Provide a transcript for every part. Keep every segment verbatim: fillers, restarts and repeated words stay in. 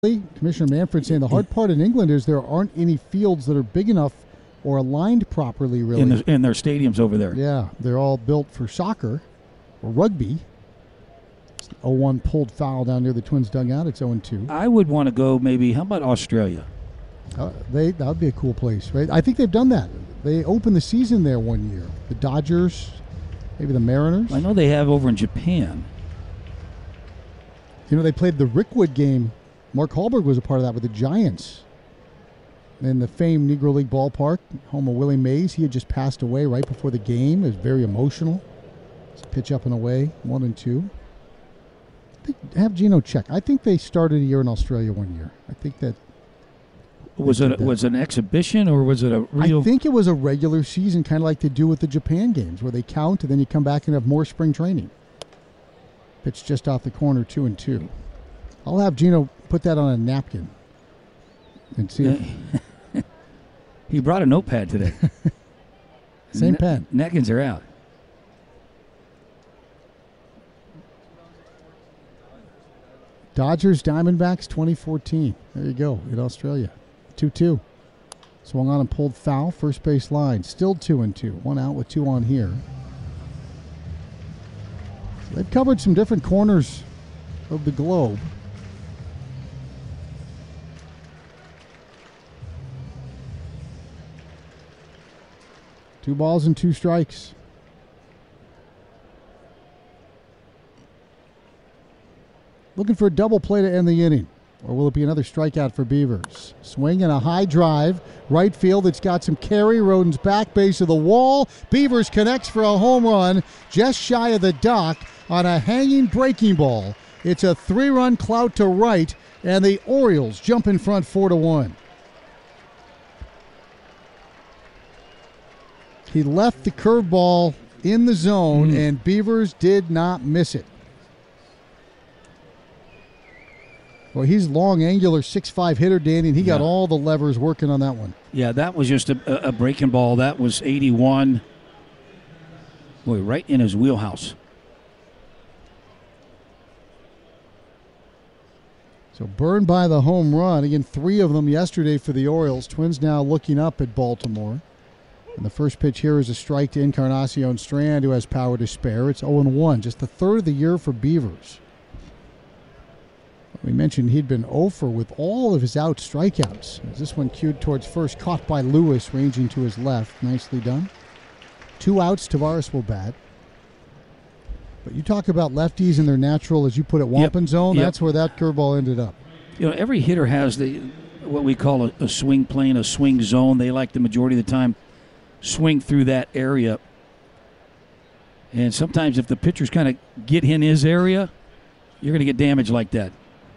Commissioner Manfred saying the hard part in England is there aren't any fields that are big enough or aligned properly, really. In, the, in their stadiums over there. Yeah, they're all built for soccer or rugby. oh one pulled foul down near the Twins dugout. It's oh two. I would want to go maybe, how about Australia? Uh, they That would be a cool place, right? I think they've done that. They opened the season there one year. The Dodgers, maybe the Mariners. I know they have over in Japan. You know, they played the Rickwood game. Mark Hallberg was a part of that with the Giants in the famed Negro League ballpark, home of Willie Mays. He had just passed away right before the game. It was very emotional. It's a pitch up and away, one and two. I think, have Gino check. I think they started a year in Australia one year. I think that. Was it a, was it an exhibition or was it a real? I think it was a regular season, kind of like they do with the Japan games, where they count and then you come back and have more spring training. Pitch just off the corner, two and two. I'll have Gino put that on a napkin and see if he brought a notepad today. Same Na- pen. Napkins are out. Dodgers Diamondbacks twenty fourteen. There you go, in Australia. two two. Swung on and pulled foul. First base line. Still two and two. One out with two on here. They've covered some different corners of the globe. Two balls and two strikes. Looking for a double play to end the inning. Or will it be another strikeout for Beavers? Swing and a high drive. Right field, it's got some carry. Roden's back base of the wall. Beavers connects for a home run just shy of the dock on a hanging breaking ball. It's a three-run clout to right, and the Orioles jump in front four to one. He left the curveball in the zone, mm. and Beavers did not miss it. Well, he's long, angular, six five hitter, Danny, and he got yeah. all the levers working on that one. Yeah, that was just a, a breaking ball. That was eighty-one. Boy, right in his wheelhouse. So burned by the home run. Again, three of them yesterday for the Orioles. Twins now looking up at Baltimore. And the first pitch here is a strike to Encarnacion Strand, who has power to spare. It's oh one, just the third of the year for Beavers. We mentioned he'd been oh for with all of his out strikeouts. As this one cued towards first, caught by Lewis, ranging to his left. Nicely done. Two outs, Tavares will bat. But you talk about lefties and their natural, as you put it, wampum yep. zone. Yep. That's where that curveball ended up. You know, every hitter has the what we call a, a swing plane, a swing zone. They like the majority of the time swing through that area. And sometimes if the pitchers kind of get in his area, you're going to get damage like that.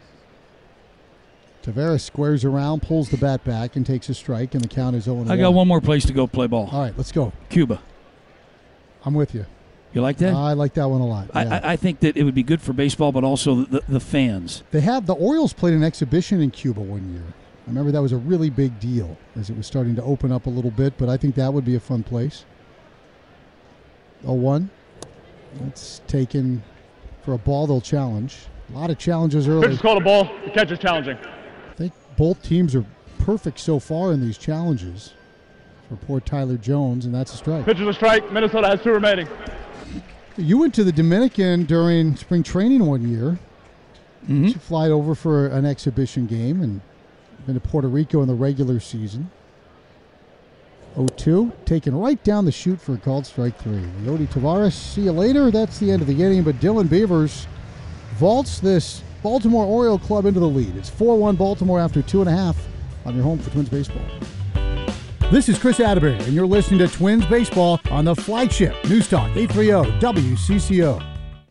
Tavares squares around, pulls the bat back, and takes a strike, and the count is oh one. I got one more place to go play ball. All right, let's go. Cuba. I'm with you. You like that? Uh, I like that one a lot. I, yeah. I, I think that it would be good for baseball, but also the, the fans. They have the Orioles played an exhibition in Cuba one year. I remember that was a really big deal as it was starting to open up a little bit, but I think that would be a fun place. oh one. That's taken for a ball they'll challenge. A lot of challenges early. Pitcher's called a ball. The catcher's challenging. I think both teams are perfect so far in these challenges for poor Tyler Jones, and that's a strike. Pitcher's a strike. Minnesota has two remaining. You went to the Dominican during spring training one year. Mm-hmm. You flied over for an exhibition game and been to Puerto Rico in the regular season. oh two, taken right down the chute for a called strike three. Yodi Tavares, see you later. That's the end of the inning, but Dylan Beavers vaults this Baltimore Oriole club into the lead. It's four one Baltimore after two and a half on your home for Twins baseball. This is Chris Atterbury, and you're listening to Twins baseball on the flagship News Talk eight thirty W C C O.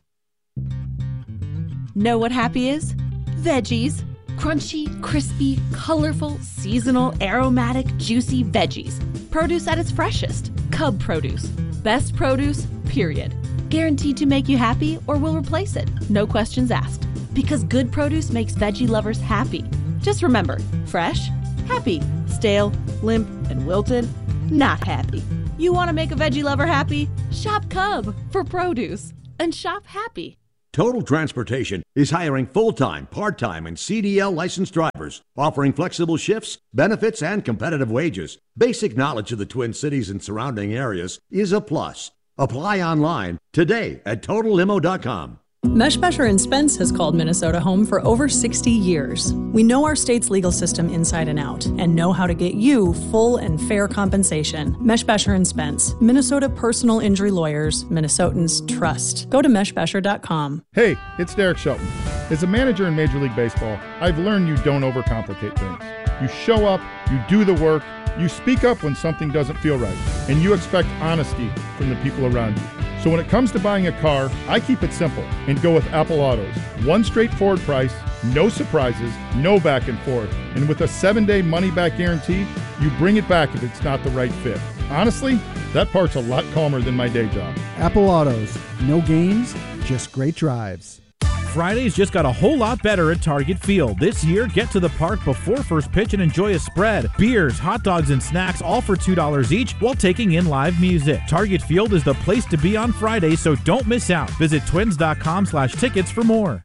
Know what happy is? Veggies. Crunchy, crispy, colorful, seasonal, aromatic, juicy veggies. Produce at its freshest. Cub Produce. Best produce, period. Guaranteed to make you happy or will replace it. No questions asked. Because good produce makes veggie lovers happy. Just remember, fresh, happy. Stale, limp, and wilted, not happy. You want to make a veggie lover happy? Shop Cub for produce and shop happy. Total Transportation is hiring full-time, part-time, and C D L licensed drivers, offering flexible shifts, benefits, and competitive wages. Basic knowledge of the Twin Cities and surrounding areas is a plus. Apply online today at total limo dot com. Meshbesher and Spence has called Minnesota home for over sixty years. We know our state's legal system inside and out and know how to get you full and fair compensation. Meshbesher and Spence, Minnesota personal injury lawyers, Minnesotans trust. Go to meshbesher dot com. Hey, it's Derek Shelton. As a manager in Major League Baseball, I've learned you don't overcomplicate things. You show up, you do the work, you speak up when something doesn't feel right, and you expect honesty from the people around you. So when it comes to buying a car, I keep it simple and go with Apple Autos. One straightforward price, no surprises, no back and forth. And with a seven-day money-back guarantee, you bring it back if it's not the right fit. Honestly, that part's a lot calmer than my day job. Apple Autos. No games, just great drives. Fridays just got a whole lot better at Target Field. This year, get to the park before first pitch and enjoy a spread. Beers, hot dogs, and snacks all for two dollars each while taking in live music. Target Field is the place to be on Friday, so don't miss out. Visit twins dot com slash tickets for more.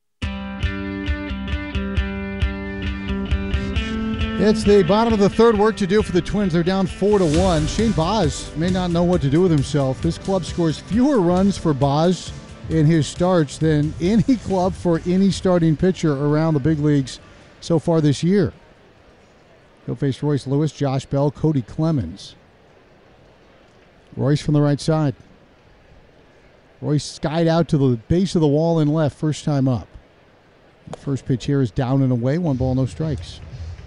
It's the bottom of the third. Work to do for the Twins. They're down four to one. Shane Baz may not know what to do with himself. This club scores fewer runs for Baz in his starts than any club for any starting pitcher around the big leagues so far this year. He'll face Royce Lewis, Josh Bell, Cody Clemens. Royce from the right side. Royce skied out to the base of the wall and left first time up. The first pitch here is down and away. One ball, no strikes.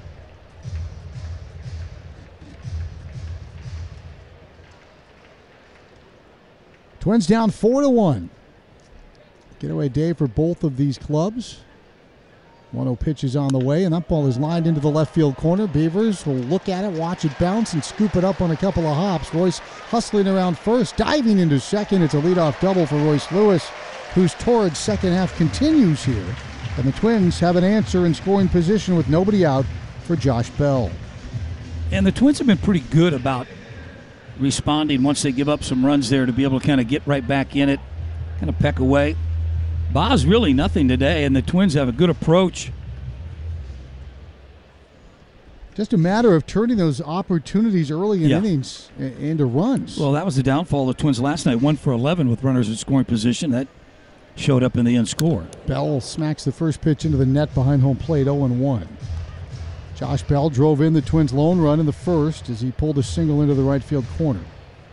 Twins down four to one. Getaway day for both of these clubs. one oh pitch is on the way, and that ball is lined into the left field corner. Beavers will look at it, watch it bounce, and scoop it up on a couple of hops. Royce hustling around first, diving into second. It's a leadoff double for Royce Lewis, whose torrid second half continues here. And the Twins have an answer in scoring position with nobody out for Josh Bell. And the Twins have been pretty good about responding once they give up some runs there to be able to kind of get right back in it, kind of peck away. Baz really nothing today, and the Twins have a good approach. Just a matter of turning those opportunities early in yeah. innings into runs. Well, that was the downfall of the Twins last night. One for eleven with runners in scoring position. That showed up in the end score. Bell smacks the first pitch into the net behind home plate, oh and one. Josh Bell drove in the Twins' lone run in the first as he pulled a single into the right field corner.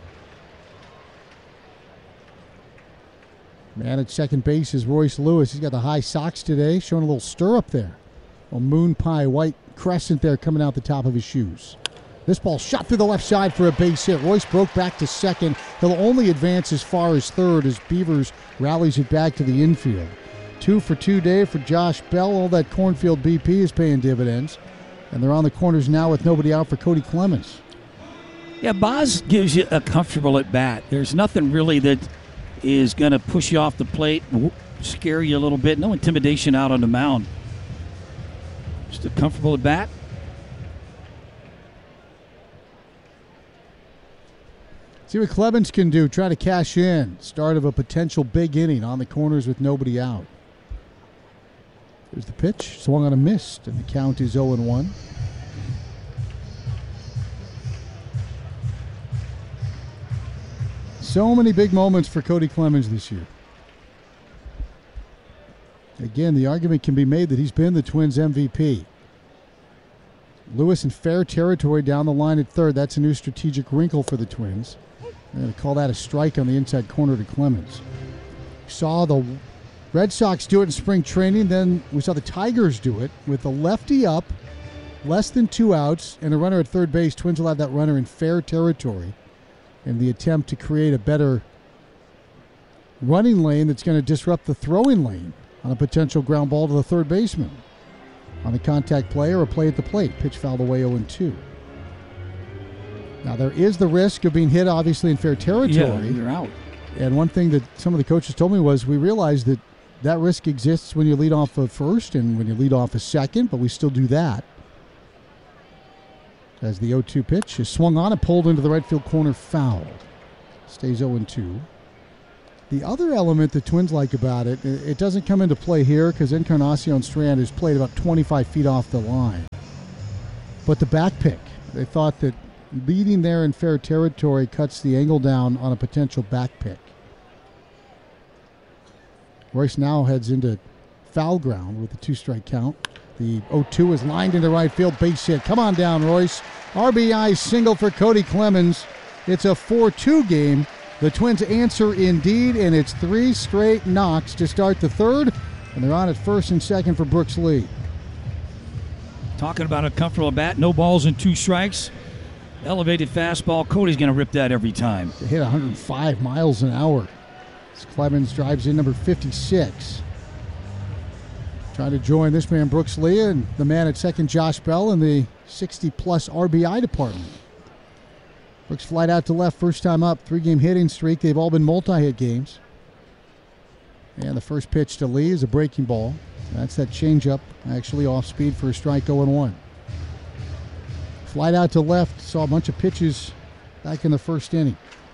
Man at second base is Royce Lewis. He's got the high socks today, showing a little stirrup there. A moon pie white crescent there coming out the top of his shoes. This ball shot through the left side for a base hit. Royce broke back to second. He'll only advance as far as third as Beavers rallies it back to the infield. Two for two day for Josh Bell. All that cornfield B P is paying dividends. And they're on the corners now with nobody out for Cody Clemens. Yeah, Baz gives you a comfortable at bat. There's nothing really that is going to push you off the plate, scare you a little bit. No intimidation out on the mound. Just a comfortable at bat. See what Clemens can do. Try to cash in. Start of a potential big inning on the corners with nobody out. There's the pitch. Swung on a miss, and the count is oh and one. So many big moments for Cody Clemens this year. Again, the argument can be made that he's been the Twins' M V P. Lewis in fair territory down the line at third. That's a new strategic wrinkle for the Twins. They're going to call that a strike on the inside corner to Clemens. We saw the Red Sox do it in spring training. Then we saw the Tigers do it with a lefty up, less than two outs, and a runner at third base. Twins will have that runner in fair territory in the attempt to create a better running lane that's going to disrupt the throwing lane on a potential ground ball to the third baseman. On a contact play or a play at the plate. Pitch fouled away oh and two. Now, there is the risk of being hit, obviously, in fair territory. Yeah, you're out. And one thing that some of the coaches told me was we realized that that risk exists when you lead off of first and when you lead off a second, but we still do that. As the oh two pitch is swung on and pulled into the right field corner, fouled. Stays oh and two. The other element the Twins like about it, it doesn't come into play here because Encarnacion Strand is played about twenty-five feet off the line. But the back pick, they thought that leading there in fair territory cuts the angle down on a potential back pick. Royce now heads into foul ground with a two-strike count. The oh two is lined into right field, base hit. Come on down, Royce. R B I single for Cody Clemens. It's a four two game. The Twins answer indeed, and it's three straight knocks to start the third, and they're on at first and second for Brooks Lee. Talking about a comfortable bat, no balls and two strikes. Elevated fastball. Cody's going to rip that every time. They hit one hundred five miles an hour. As Clemens drives in number fifty-six. Trying to join this man, Brooks Lee, and the man at second, Josh Bell, in the sixty-plus R B I department. Brooks flied out to left first time up. Three-game hitting streak. They've all been multi-hit games. And the first pitch to Lee is a breaking ball. That's that changeup, actually off speed for a strike oh and one. Flied out to left. Saw a bunch of pitches back in the first inning.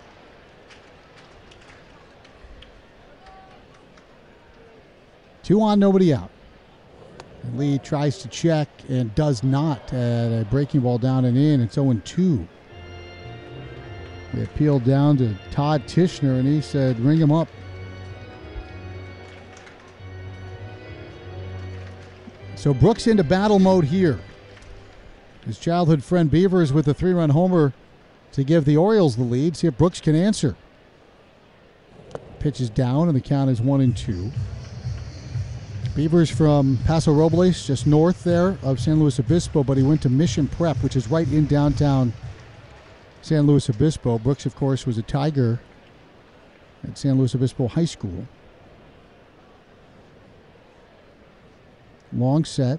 Two on, nobody out. And Lee tries to check and does not at a breaking ball down and in. It's oh and two. They appealed down to Todd Tishner, and he said, ring him up. So Brooks into battle mode here. His childhood friend Beavers with a three-run homer to give the Orioles the lead. See if Brooks can answer. Pitch is down, and the count is one and two. Beavers from Paso Robles, just north there of San Luis Obispo, but he went to Mission Prep, which is right in downtown San Luis Obispo. Brooks, of course, was a Tiger at San Luis Obispo High School. Long set.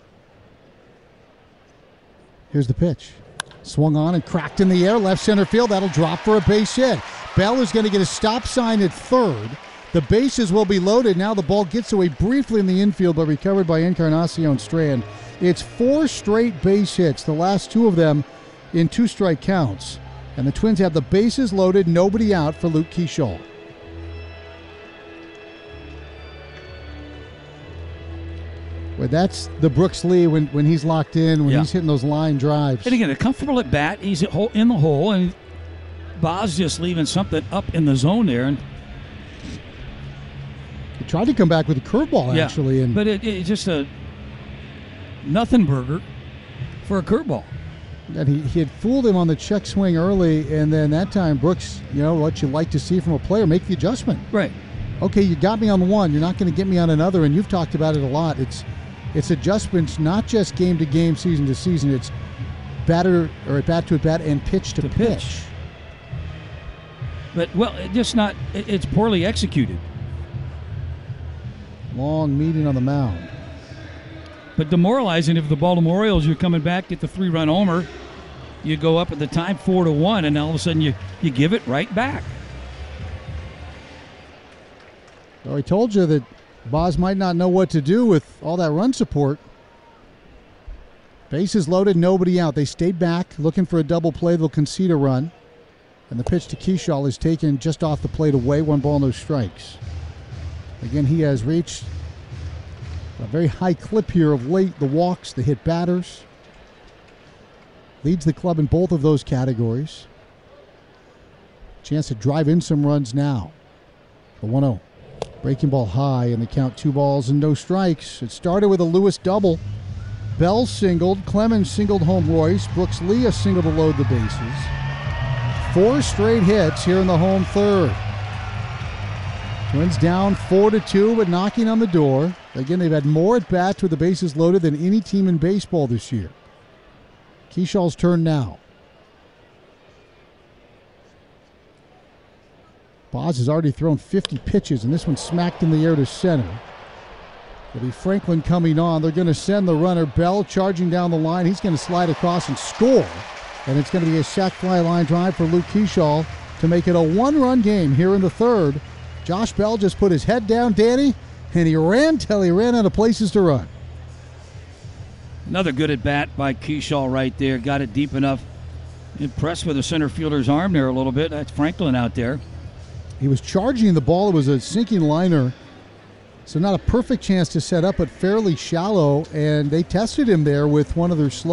Here's the pitch. Swung on and cracked in the air. Left center field. That'll drop for a base hit. Bell is going to get a stop sign at third. The bases will be loaded. Now the ball gets away briefly in the infield, but recovered by Encarnacion Strand. It's four straight base hits, the last two of them in two-strike counts. And the Twins have the bases loaded, nobody out for Luke Keeschall. Well, that's the Brooks Lee when, when he's locked in, when yeah. he's hitting those line drives. And again, a comfortable at bat. He's in the hole, and Boz just leaving something up in the zone there. And he tried to come back with a curveball, yeah, actually. And but it, it's just a nothing burger for a curveball. And he, he had fooled him on the check swing early, and then that time Brooks, you know, what you like to see from a player, make the adjustment. Right. Okay, you got me on one. You're not going to get me on another, and you've talked about it a lot. It's it's adjustments, not just game to game, season to season. It's batter or at bat to at bat and pitch to, to pitch. pitch. But well, it just not. It, it's poorly executed. Long meeting on the mound. But demoralizing if the Baltimore Orioles, you're coming back, get the three-run homer, you go up at the time four to one, and all of a sudden you, you give it right back. So I told you that Boz might not know what to do with all that run support. Bases loaded, nobody out. They stayed back, looking for a double play. They'll concede a run. And the pitch to Keeschall is taken just off the plate away. One ball, no strikes. Again, he has reached a very high clip here of late. The walks, the hit batters. Leads the club in both of those categories. Chance to drive in some runs now. The one oh. Breaking ball high, and the count two balls and no strikes. It started with a Lewis double. Bell singled. Clemens singled home Royce. Brooks Lee a single to load the bases. Four straight hits here in the home third. Twins down four to two, but knocking on the door. Again, they've had more at bats with the bases loaded than any team in baseball this year. Keeschall's turn now. Boz has already thrown fifty pitches, and this one smacked in the air to center. It'll be Franklin coming on. They're going to send the runner. Bell charging down the line. He's going to slide across and score. And it's going to be a sac fly line drive for Luke Keeschall to make it a one-run game here in the third. Josh Bell just put his head down, Danny, and he ran till he ran out of places to run. Another good at-bat by Keeschall right there. Got it deep enough. Impressed with the center fielder's arm there a little bit. That's Franklin out there. He was charging the ball. It was a sinking liner. So not a perfect chance to set up, but fairly shallow. And they tested him there with one of their slow